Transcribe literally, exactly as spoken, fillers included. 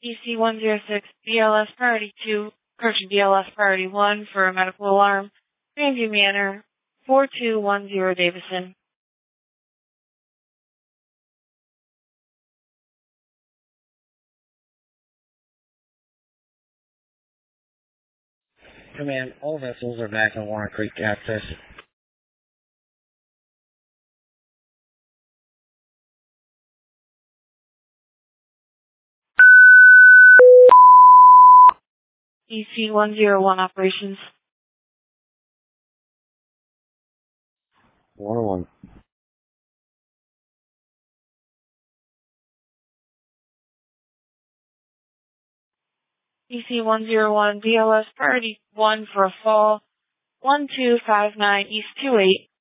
E C one zero six, B L S Priority two, correction, B L S Priority one for a medical alarm, Grandview Manor, four two one zero Davison. Command, all vessels are back on Walnut Creek access. E C one zero one operations. one oh one. E C one zero one, B L S Priority one for a fall, one two five nine East two eight,